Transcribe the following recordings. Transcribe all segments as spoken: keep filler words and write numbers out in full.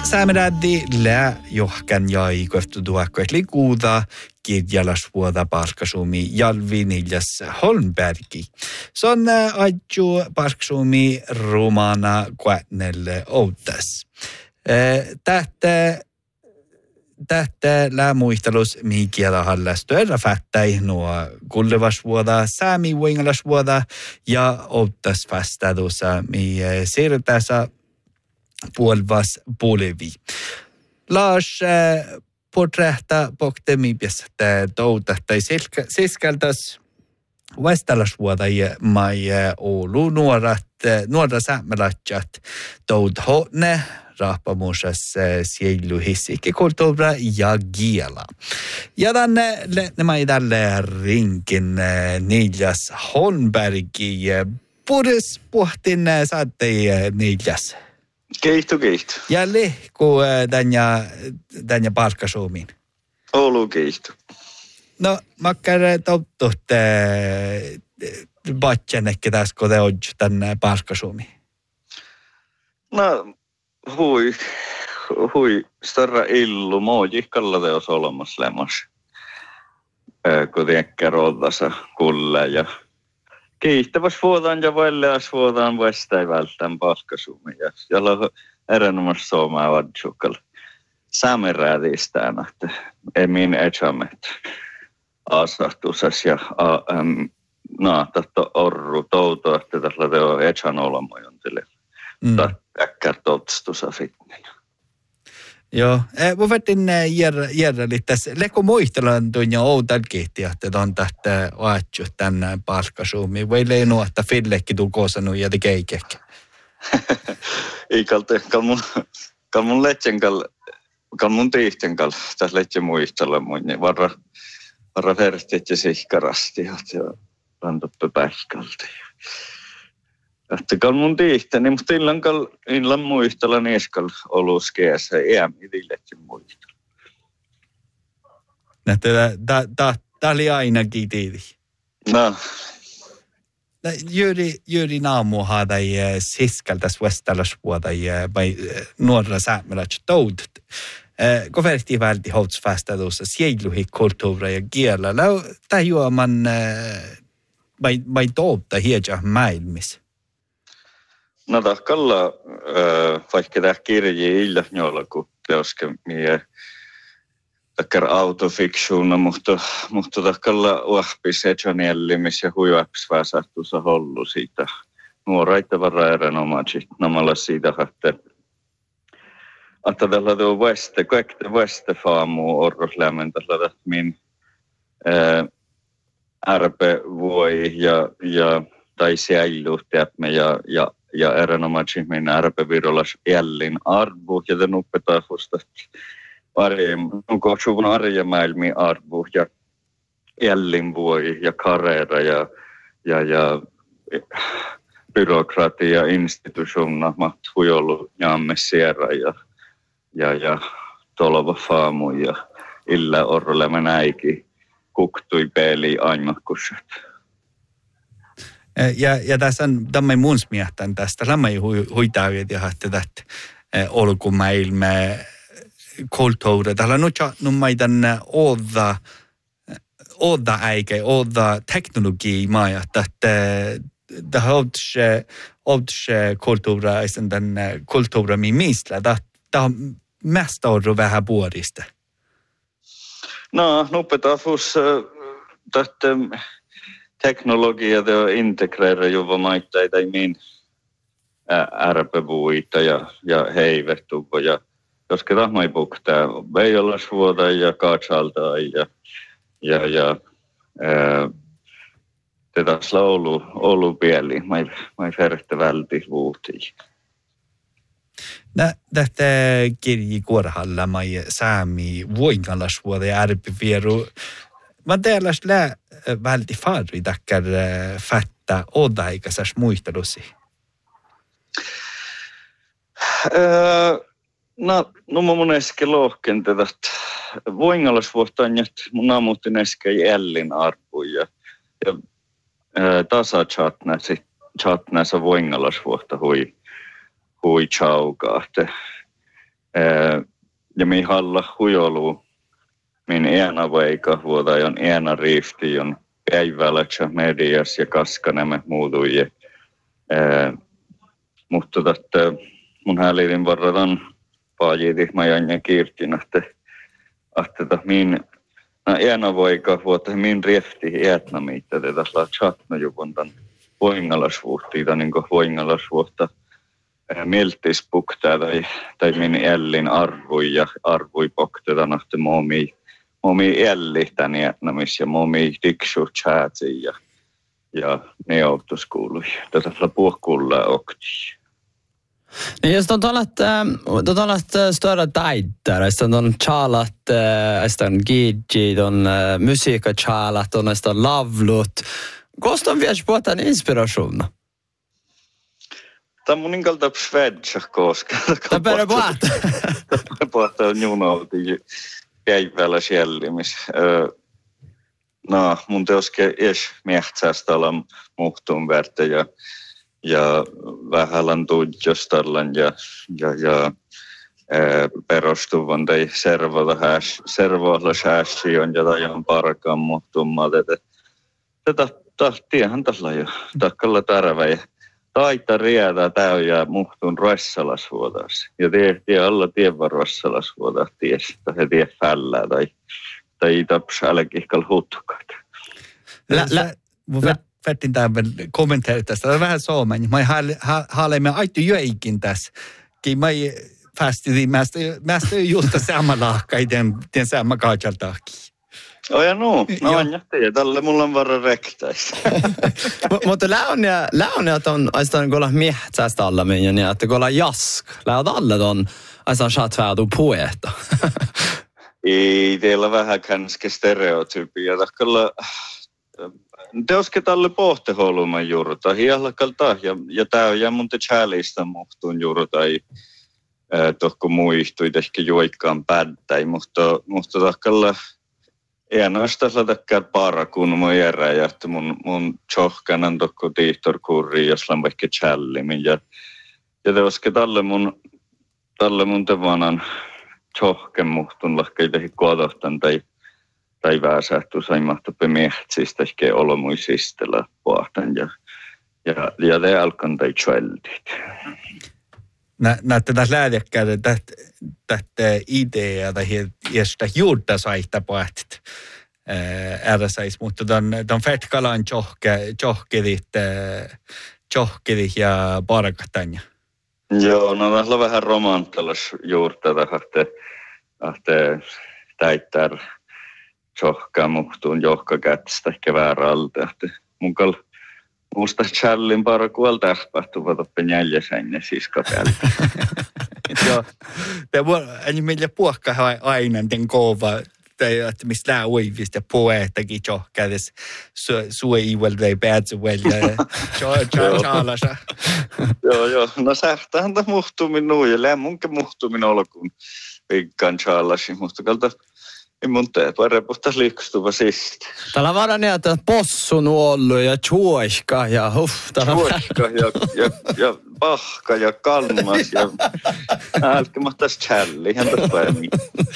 Saameraddi lää johkan jäi kohtu tuokkoit likuuda kirjalasvuoda Parkasumi Jalvi Niljas Holmbergi. Se on aiju Parkasumi romana kuätnelle outas. Tähtä Tähtä lämuistelus mikielä hallastu erä fättäi nuo kullevasvuoda, saami vuingalasvuoda ja outas fästädussa mi siirtässä puolvas puolevi. Lars porträhta poktemi piästä touta tai siskaltas vastalasvuoda ja mai Oulu nuorat, nuora säämelatjat toud hotne rahpamuusas sieluhissikki kulttuura ja kiela. Ja tänne nämä tälle rinkin Niljas Holmbergi. Puris puhtin saattei Niljas. Keihtu, keihtu. Ja lehku tänne, tänne Parkasuumiin. Oulu keihtu. No, makkar touttuht batjanekki tässä, kun te oot tänne Parkasuumiin. No, hui, hui, starra illu, moji kallateos olemassa lämmas. Kun tiekkä roodassa kulle ja kiihtäväs vuotaan ja välleäs vuotaan västäi välttäen Parkasuumi. Ja jolla on erinomaisesti suomaa vadsukalla. Saameräädistään, että emin etsamet asahtusas ja naatatto orru touto, että tällä teo etsan olamojontille. Tai äkkär totstusa fitnen. Joo, mä vettin järjellä tässä. Leko muistelan tunja outal kehtiä, että on tähtä vaatju tänne Parkasuumiin. Vai leinu, että Fillekki tuu koosannut ja te keikekkä? Ei kalte, kal mun, kal mun letsen kal, kal mun tiihten kal, tässä letsen muistella mun, niin varra, varra verstit ja sihkarasti, ja rantoppi pähkalta. Että kal mun tiihten, niin mutta illan kal, illan muistella nieskal oluskeessa, ei mitillekin muistella. Tämä oli ainakin tiidi. No. Juuri, juuri naamuha tai siskaltas vestalasvuota ja nuorra säämelät toudet. Kun verti välti houtsfästä tuossa sieluhi kulttuura ja kielä, tämä juoman mai toutta hiedja maailmissa. No tahkalla, vaikka tämä kirji illa jolla kun teoske mie takkar autofiksuuna, mutta mutta tahkalla uahpis etjaniellimis ja huivaps väsähtuussa hollu siitä nuoraita varra erinomaisesti namalla siitä että että tällä tuo väste kaikte väste faamu orroslämmen tällä min ärpe voi ja ja tai säilyttämme ja ja ja erinomaisesti min ärpe virolas jällin arvu ja den uppetaa fusta arjen, onko suvun arjemaailmi arvu ja jällin voi ja karera ja ja ja byrokratia institutionna maht huijollu jaamme sierra ja ja ja tolva faamu ja illa orrolema näiki kuktui peli aimakkuset. Ja, ja tässä on tämä mun mielestä tästä. Tämä ei huitaa vielä, että olkumaailme kulttuuri. Täällä on nyt meidän oda, oda eikä oda teknologia maa, että det har också kulttuura, den kulttuura mi misla. Det har mest orru vähän puolista. No, nupetafus tästä teknologia ja integreera juva maitteita min ärpevuita ja ja heivertuvo ja koska tahmai puktaa veijolasvuota ja katsalta ja ja ja ää tätä laulu Oulu pieli mai mai fertte välti vuuti. Nä tästä kirji kuorhalla mai saami vuingalasvuota ja ärpivieru. Mä teelläs lää välti farri takkar fättä odaikasas muistelusi. Öö No, no mä mun äske lohken tätä voingalasvuotaan, että mun naamuutin äske jällin arvu ja, ja ää, tasa chatnäsi, chatnäsä voingalasvuotta hui, hui chaukaa. Ja mi halla huijolu, min ena veika vuoda on ena riifti, on päiväläksä medias ja kaskanemme muutuje. Mutta että mun häälidin varran paajiti majan ja kiirtin, että että min ena veika vuoda min riifti jätnä mitä tätä saa chatna jupontan voingalasvuotta, niin kuin voingalasvuotta. Mieltispuktaa tai, tai min ällin arvui ja arvui pokteita nahti momi, momi älli tän jätnämis ja momi diksu chatsi ja, ja ne autoskuului. Tätä puhkulla okti. Niin jos on tuollaiset större taidare, sitten on chalat, sitten gigi, on musiikkachalat, on sitten lavlut. Kosta on vielä puhutaan inspirationa? Tämä on mun inkalta svedsa koska. Tämä perä puhata. Tämä puhata on junouti päivällä siellimis. No, mun teoske es miehtsästä olla muhtuun värte ja, ja vähälän tuudjostallan ja, ja, ja perustuvan tai servoilla säästi on jotain parkaan muhtumaan. Tätä tiehän tällä jo. Takkalla tärväjä. Taita riedä täyjää muhtuun Ruissalasvuotas. Ja tie, tie alla tievar Ruissalasvuotas ties, että he tie fällää tai, tai taps älkihkal hutkat. Mun vettin tämän kommentoida tästä. Tämä on vähän suomen. Mä haaleemme aittu jöikin tässä. Mä päästiin, mä ei just sama lahka, den sama kaatsaltahki. Oh ja no, no on jättäjä. Tälle mulla on varra rektäistä. Mutta läunia, läunia on aistaan kolla miehtsästä alla minun ja että kolla jask. Läud alle on aistaan chatvädu poeta. Ei, teillä vähän känske stereotypia. Takkalla teoske tälle pohteholman juurta. Hialakalta ja, ja tää on ja mun te chälistä muhtuun juurta. Tohko muistui ehkä juikkaan pädäi, mutta, mutta takkalla ei ainoastaan takia para kun mun järä ja että mun, mun tjohkanan tokko tiihtorkurri, jos on vaikka challimin. Ja, ja teoske tälle mun, tälle mun tevanan tjohken muhtun lahkei tehi kodohtan tai, tai väsähtu saimahtupe miehtsistä ehkä olomuisistella puhtan ja, ja, ja te alkan tai tjäldit. Näette tässä lähdekkäitä tästä ideaa tai josta juurta saihta pohtit ääräsäis, mutta tämän fetkalan tjohkedit ja parkatanja. Joo, no tässä on vähän romantalas juurta tähte täittää tjohkaa muhtuun johkakätstä ehkä väärältä. Munkal musta challin para kuolta tähpähtuvat oppen jäljäsänne siskapäältä. Joo, tämä on meillä puhka aina den kova, että mistä lää uivista ja poetakin tjohkädes suivel tai päätsuvel ja tjaalasa. Joo, joo. No sähtähän tämä muhtumin nuu ja lää munkin muhtumin olkuun pikkaan tjaalasi, mutta kalta ei mun tee, parepuhtas liikustuva sisti. Täällä on varan niin, että possun ollut ja tjuoiska ja huff. Tjuoiska ja, ja, ja pahka ja kalmas ja älkämähtäis tjälli, hän tässä päin.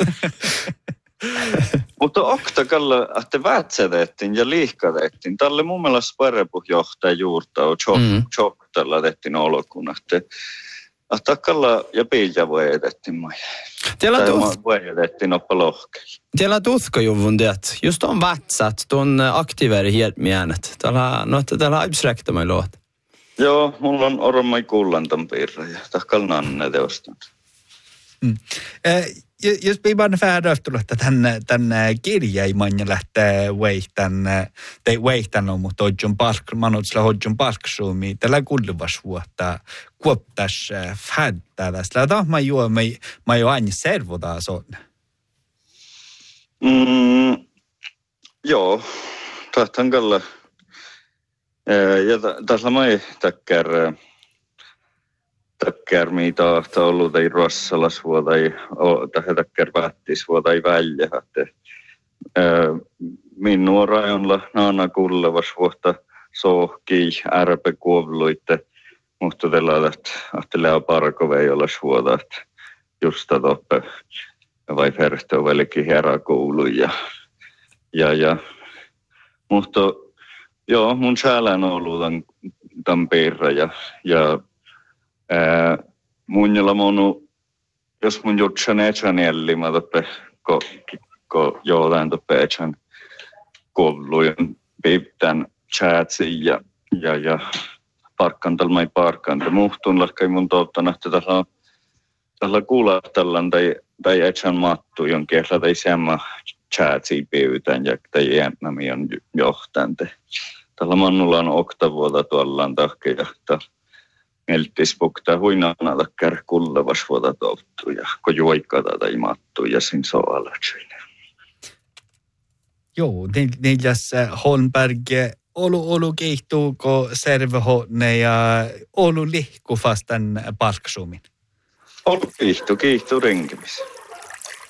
Mutta oktakalla, että vätsätettiin ja liihkatettiin. Tälle mun mielestä parepuhjohtaja juurta on tjoktalla tehtiin olkuun, että Ahtakalla ja piilja voidettiin maja. Teillä tuh- voidettiin oppa lohkeilla. Teillä tuhkajuvun teet. Just on vatsat, tuon aktiiveri helt mienet. Täällä no, täällä ypsräktä mai luot. Joo, mulla on ormai kullantan piirra ja tahkalla nanne teostan. Mm. Eh, jos ei vaan vähän öhtullut, että tänne, tänne kirjaiman ja lähtee veihtan, tai veihtan on, mutta hodjon palk, manotsla hodjon palksuumi, tällä kulluvas vuotta kuoptas fäddää tästä. Tämä mä juo, mä jo aina servotaan on. Mm, joo, tahtan kalla. Ja tässä mä ei takkär, takkär mitä on ollut ei Ruissalasvuota tai takkär Vättisvuota tai väljä. Min nuora on naana kullevas vuotta sohki ärpe kuovluitte, mutta tällä että lää parkove ei ole vuotta. just toppe vai verto välkin herakoulu ja ja ja mutta joo mun sälän ollut tämän, tämän perä ja ja ää, mun jolla monu jos mun jutsan echan elli mä toppe ko ko jotain toppe echan koulujen piptän chatsi ja ja ja parkkantal mai parkkanta muhtun lakkai mun tottana että tällä tällä kuulattallan tai tai echan mattu jonkin tai semma chatsi pyytän ja tai jännämi on johtante tällä mannulla on oktavuota tuollaan tahke ja ta meltis pukta huinana takkar kullevas vuota tottu ja ko juoikata tai mattu ja sin soalatsille. Joo, neljäs Holmberg Olu olu keihtuuko servehonne ja olu lihku fastan palksumin? Olu keihtu, keihtu renkimis.